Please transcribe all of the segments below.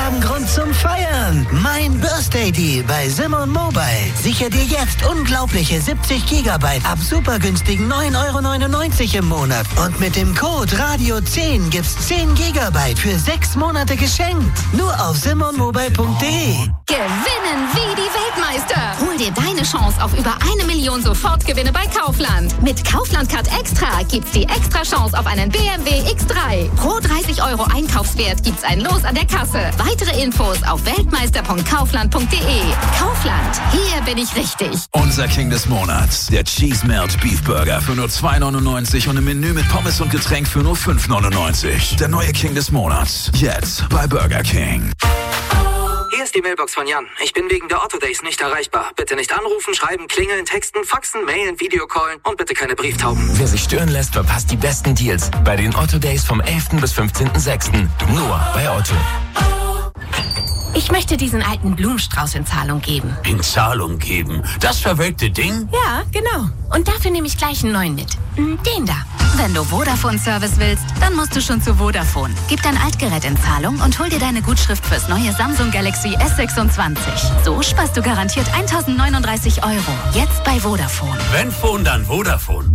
haben Grund zum Feiern. Mein Birthday Deal bei Simon Mobile. Sicher dir jetzt unglaubliche 70 Gigabyte ab super günstigen 9,99 € im Monat. Und mit dem Code Radio10 gibt's 10 Gigabyte für 6 Monate geschenkt. Nur auf simonmobile.de. Gewinnen wie die Weltmeister. Hol dir deine Chance auf über 1 Million Sofortgewinne bei Kaufland. Mit Kaufland Card Extra gibt's die extra Chance auf einen BMW X3. Pro 30 € Einkaufswert gibt's ein Los an der Kasse. Weitere Infos auf weltmeister.kaufland.de. Kaufland, hier bin ich richtig. Unser King des Monats, der Cheese Melt Beef Burger für nur 2,99 € und ein Menü mit Pommes und Getränk für nur 5,99 €. Der neue King des Monats, jetzt bei Burger King. Hier ist die Mailbox von Jan. Ich bin wegen der Otto Days nicht erreichbar. Bitte nicht anrufen, schreiben, klingeln, texten, faxen, mailen, Videocallen und bitte keine Brieftauben. Wer sich stören lässt, verpasst die besten Deals bei den Otto Days vom 11. bis 15.06. Nur bei Otto. Ich möchte diesen alten Blumenstrauß in Zahlung geben. In Zahlung geben? Das verwelkte Ding? Ja, genau. Und dafür nehme ich gleich einen neuen mit. Den da. Wenn du Vodafone-Service willst, dann musst du schon zu Vodafone. Gib dein Altgerät in Zahlung und hol dir deine Gutschrift fürs neue Samsung Galaxy S26. So sparst du garantiert 1.039 €. Jetzt bei Vodafone. Wenn Phone, dann Vodafone.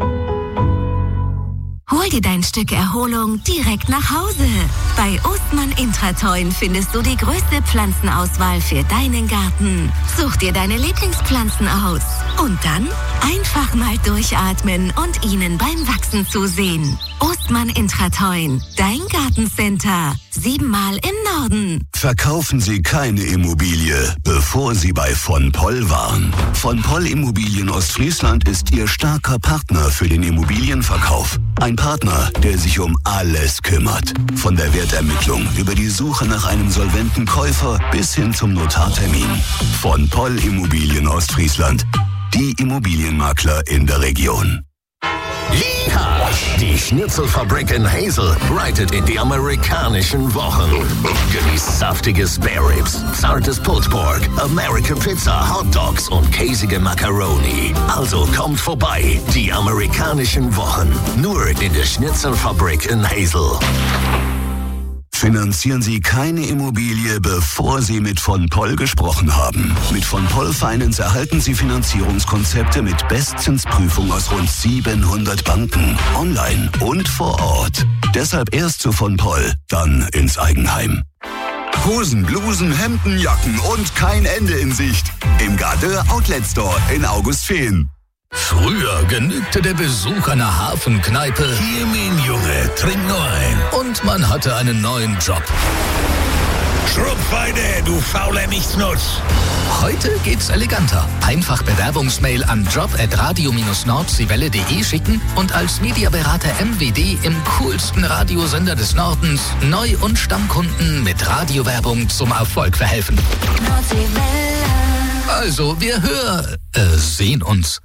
Hol dir dein Stück Erholung direkt nach Hause. Bei Ostmann Intratoin findest du die größte Pflanzenauswahl für deinen Garten. Such dir deine Lieblingspflanzen aus und dann einfach mal durchatmen und ihnen beim Wachsen zusehen. Ostmann Intratoin, dein Gartencenter. 7-mal im Norden. Verkaufen Sie keine Immobilie, bevor Sie bei von Poll waren. Von Poll Immobilien Ostfriesland ist Ihr starker Partner für den Immobilienverkauf. Ein Partner, der sich um alles kümmert. Von der Wertermittlung über die Suche nach einem solventen Käufer bis hin zum Notartermin. Von Poll Immobilien Ostfriesland. Die Immobilienmakler in der Region. Ja, die Schnitzelfabrik in Hazel reitet in die amerikanischen Wochen. Genießt saftige Spare Ribs, zartes Pulled Pork, American Pizza, Hot Dogs und käsige Macaroni. Also kommt vorbei, die amerikanischen Wochen. Nur in der Schnitzelfabrik in Hazel. Finanzieren Sie keine Immobilie, bevor Sie mit von Poll gesprochen haben. Mit von Poll Finance erhalten Sie Finanzierungskonzepte mit Bestzinsprüfung aus rund 700 Banken, online und vor Ort. Deshalb erst zu von Poll, dann ins Eigenheim. Hosen, Blusen, Hemden, Jacken und kein Ende in Sicht. Im Gardeur Outlet Store in Augustfehn. Früher genügte der Besuch einer Hafenkneipe. Hier, mein Junge, trink nur ein. Und man hatte einen neuen Job. Schrumpfweide, du fauler Nichtsnutz. Heute geht's eleganter. Einfach Bewerbungsmail an job@radio-nordsieWelle.de schicken und als Mediaberater MWD im coolsten Radiosender des Nordens Neu- und Stammkunden mit Radiowerbung zum Erfolg verhelfen. Also, wir sehen uns.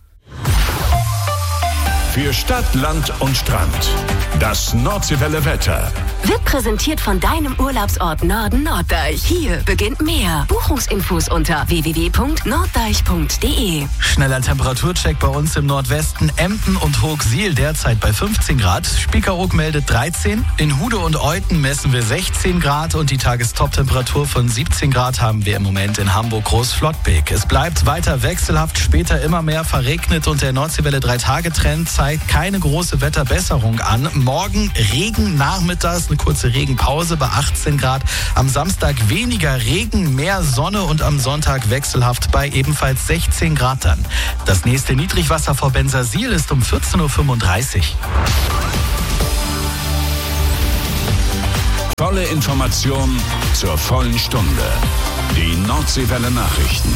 Für Stadt, Land und Strand. Das Nordseewelle Wetter. Wird präsentiert von deinem Urlaubsort Norden Norddeich. Hier beginnt mehr. Buchungsinfos unter www.norddeich.de. Schneller Temperaturcheck bei uns im Nordwesten. Emden und Hochsiel derzeit bei 15 Grad. Spiekeroog meldet 13. In Hude und Euten messen wir 16 Grad und die Tagestop-Temperatur von 17 Grad haben wir im Moment in Hamburg-Großflottbek. Es bleibt weiter wechselhaft, später immer mehr verregnet und der Nordseewelle 3-Tage-Trend zeigt keine große Wetterbesserung an. Morgen Regen nachmittags, eine kurze Regenpause bei 18 Grad. Am Samstag weniger Regen, mehr Sonne und am Sonntag wechselhaft bei ebenfalls 16 Grad dann. Das nächste Niedrigwasser vor Bensersiel ist um 14:35 Uhr. Volle Information zur vollen Stunde. Die Nordseewelle Nachrichten.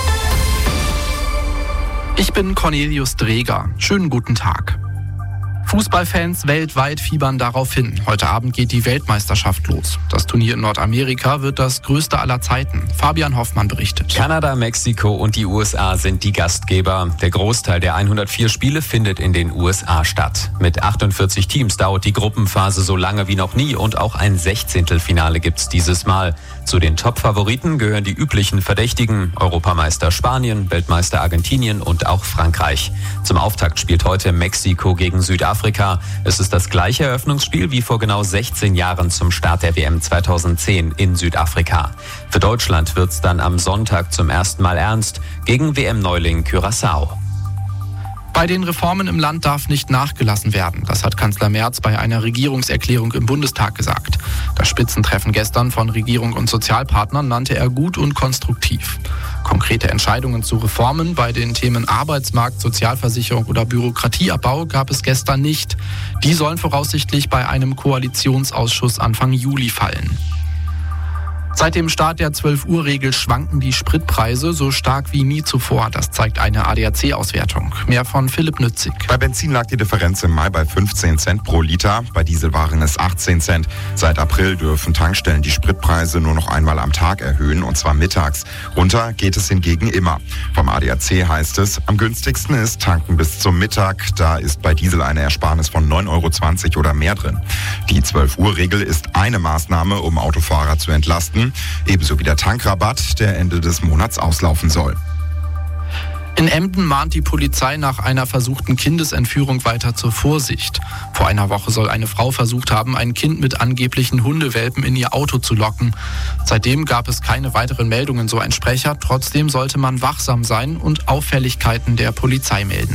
Ich bin Cornelius Dreger. Schönen guten Tag. Fußballfans weltweit fiebern darauf hin. Heute Abend geht die Weltmeisterschaft los. Das Turnier in Nordamerika wird das größte aller Zeiten. Fabian Hoffmann berichtet. Kanada, Mexiko und die USA sind die Gastgeber. Der Großteil der 104 Spiele findet in den USA statt. Mit 48 Teams dauert die Gruppenphase so lange wie noch nie und auch ein 16. gibt's dieses Mal. Zu den Top-Favoriten gehören die üblichen Verdächtigen: Europameister Spanien, Weltmeister Argentinien und auch Frankreich. Zum Auftakt spielt heute Mexiko gegen Südafrika. Südafrika. Es ist das gleiche Eröffnungsspiel wie vor genau 16 Jahren zum Start der WM 2010 in Südafrika. Für Deutschland wird's dann am Sonntag zum ersten Mal ernst gegen WM-Neuling Curaçao. Bei den Reformen im Land darf nicht nachgelassen werden. Das hat Kanzler Merz bei einer Regierungserklärung im Bundestag gesagt. Das Spitzentreffen gestern von Regierung und Sozialpartnern nannte er gut und konstruktiv. Konkrete Entscheidungen zu Reformen bei den Themen Arbeitsmarkt, Sozialversicherung oder Bürokratieabbau gab es gestern nicht. Die sollen voraussichtlich bei einem Koalitionsausschuss Anfang Juli fallen. Seit dem Start der 12-Uhr-Regel schwanken die Spritpreise so stark wie nie zuvor. Das zeigt eine ADAC-Auswertung. Mehr von Philipp Nützig. Bei Benzin lag die Differenz im Mai bei 15 Cent pro Liter. Bei Diesel waren es 18 Cent. Seit April dürfen Tankstellen die Spritpreise nur noch einmal am Tag erhöhen, und zwar mittags. Runter geht es hingegen immer. Vom ADAC heißt es, am günstigsten ist tanken bis zum Mittag. Da ist bei Diesel eine Ersparnis von 9,20 € oder mehr drin. Die 12-Uhr-Regel ist eine Maßnahme, um Autofahrer zu entlasten. Ebenso wie der Tankrabatt, der Ende des Monats auslaufen soll. In Emden mahnt die Polizei nach einer versuchten Kindesentführung weiter zur Vorsicht. Vor einer Woche soll eine Frau versucht haben, ein Kind mit angeblichen Hundewelpen in ihr Auto zu locken. Seitdem gab es keine weiteren Meldungen, so ein Sprecher. Trotzdem sollte man wachsam sein und Auffälligkeiten der Polizei melden.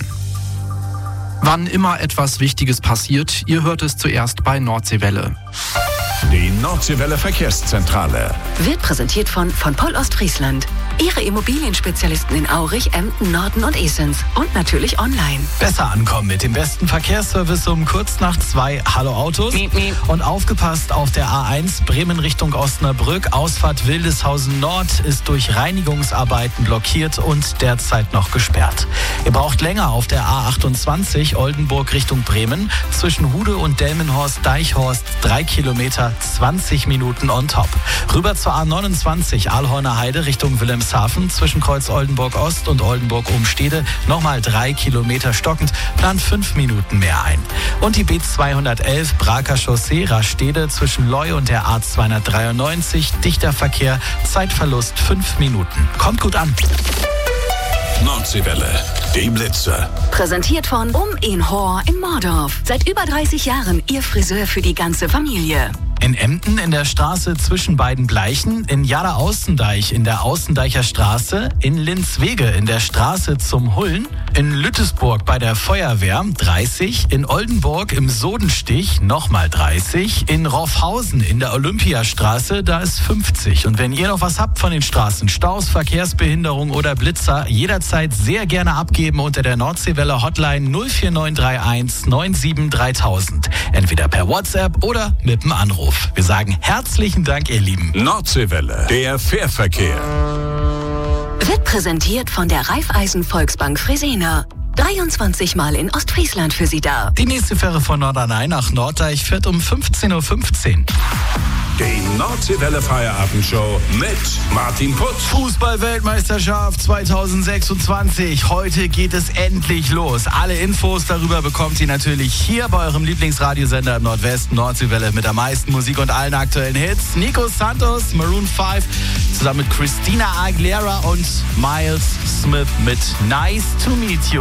Wann immer etwas Wichtiges passiert, ihr hört es zuerst bei Nordseewelle. Die Nordseewelle Verkehrszentrale Wird präsentiert von Poll Ostfriesland. Ihre Immobilienspezialisten in Aurich, Emden, Norden und Esens. Und natürlich online. Besser ankommen mit dem besten Verkehrsservice um kurz nach 2. Hallo Autos. Miep, miep. Und aufgepasst auf der A1 Bremen Richtung Osnabrück. Ausfahrt Wildeshausen Nord ist durch Reinigungsarbeiten blockiert und derzeit noch gesperrt. Ihr braucht länger auf der A28 Oldenburg Richtung Bremen. Zwischen Hude und Delmenhorst-Deichhorst 3 Kilometer, 20 Minuten on top. Rüber zur A29 Aalhorner Heide Richtung Wilhelmshaven. Zwischen Kreuz Oldenburg Ost und Oldenburg Umstede nochmal 3 Kilometer stockend. Plant 5 Minuten mehr ein. Und die B211 Braker Chaussee Rastede zwischen Leu und der A293. Dichter Verkehr, Zeitverlust 5 Minuten. Kommt gut an. Nordseewelle, die Blitze. Präsentiert von in Hor in Mordorf. Seit über 30 Jahren Ihr Friseur für die ganze Familie. In Emden in der Straße zwischen beiden Bleichen, in Jada-Außendeich in der Außendeicher Straße, in Linzwege in der Straße zum Hullen, in Lüttesburg bei der Feuerwehr 30, in Oldenburg im Sodenstich nochmal 30, in Roffhausen in der Olympiastraße, da ist 50. Und wenn ihr noch was habt von den Straßen, Staus, Verkehrsbehinderung oder Blitzer, jederzeit sehr gerne abgeben unter der Nordseewelle Hotline 04931 97 3000. Entweder per WhatsApp oder mit dem Anruf. Wir sagen herzlichen Dank, ihr Lieben. Nordseewelle, der Fährverkehr. Wird präsentiert von der Raiffeisen Volksbank Fresenier. 23 Mal in Ostfriesland für Sie da. Die nächste Fähre von Norderney nach Norddeich fährt um 15:15 Uhr. Die Nordseewelle Feierabendshow mit Martin Putz. Fußball-Weltmeisterschaft 2026. Heute geht es endlich los. Alle Infos darüber bekommt ihr natürlich hier bei eurem Lieblingsradiosender im Nordwesten. Nordseewelle mit der meisten Musik und allen aktuellen Hits. Nico Santos, Maroon 5, zusammen mit Christina Aguilera und Miles Smith mit Nice to Meet You.